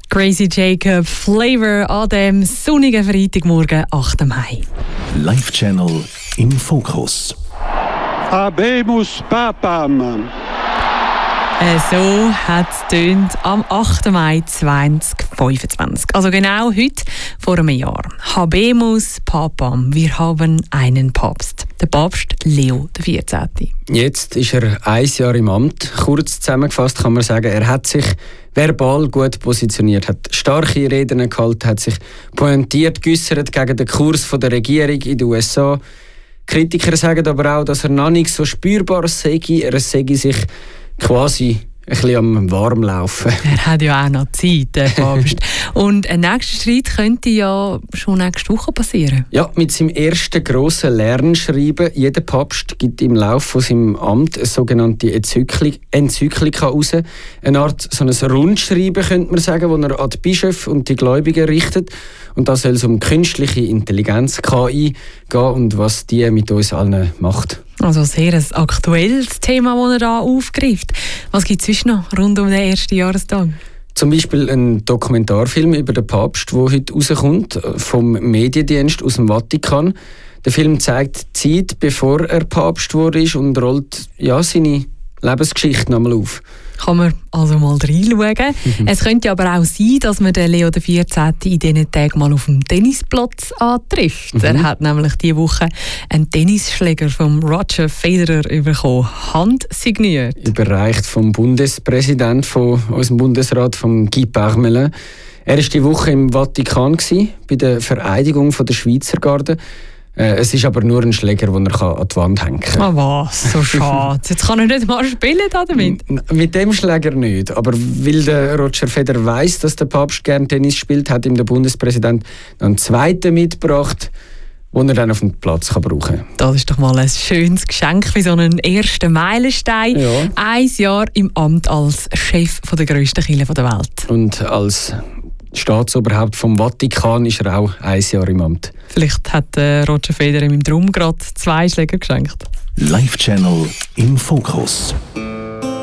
Crazy Jacob, Flavor an dem sonnigen Freitagmorgen, 8. Mai. Live Channel im Fokus. Habemus Papam. So hat es tönt am 8. Mai 2025. Also genau heute vor einem Jahr. Habemus Papam. Wir haben einen Papst. Der Papst Leo XIV. Jetzt ist er 1 Jahr im Amt. Kurz zusammengefasst kann man sagen, er hat sich verbal gut positioniert, hat starke Reden gehalten, hat sich pointiert geäussert gegen den Kurs der Regierung in den USA. Kritiker sagen aber auch, dass er noch nicht so spürbar sei. Er sei sich quasi ein bisschen am Warmlaufen. Er hat ja auch noch Zeit, der Papst. Und ein nächster Streit könnte ja schon nächste Woche passieren. Ja, mit seinem ersten grossen Lernschreiben. Jeder Papst gibt im Laufe von seinem Amt eine sogenannte Enzyklika raus. Eine Art so ein Rundschreiben, könnte man sagen, das er an die Bischöfe und die Gläubigen richtet. Und da soll es um künstliche Intelligenz, KI, gehen und was die mit uns allen macht. Also sehr ein aktuelles Thema, das er da aufgreift. Was gibt es sonst noch rund um den ersten Jahrestag? Zum Beispiel ein Dokumentarfilm über den Papst, der heute rauskommt, vom Mediendienst aus dem Vatikan. Der Film zeigt die Zeit, bevor er Papst wurde und rollt seine Lebensgeschichte nochmal auf. Kann man also mal reinschauen. Es könnte aber auch sein, dass man den Leo XIV in diesen Tagen mal auf dem Tennisplatz antrifft. Er hat nämlich diese Woche einen Tennisschläger von Roger Federer bekommen, handsigniert. Überreicht vom Bundespräsidenten von unserem Bundesrat, vom Guy Parmelin. Er war diese Woche im Vatikan bei der Vereidigung der Schweizer Garde. Es ist aber nur ein Schläger, den er an die Wand hängen kann. Ah, was? So schade. Jetzt kann er nicht mal spielen damit. Mit dem Schläger nicht. Aber weil der Roger Federer weiss, dass der Papst gerne Tennis spielt, hat ihm der Bundespräsident einen zweiten mitgebracht, den er dann auf dem Platz brauchen kann. Das ist doch mal ein schönes Geschenk für so einen ersten Meilenstein. Ja. 1 Jahr im Amt als Chef der grössten Kirche der Welt. Und als Staatsoberhaupt vom Vatikan ist er auch 1 Jahr im Amt. Vielleicht hat Roger Federer ihm drum gerade 2 Schläger geschenkt. Live Channel im Fokus.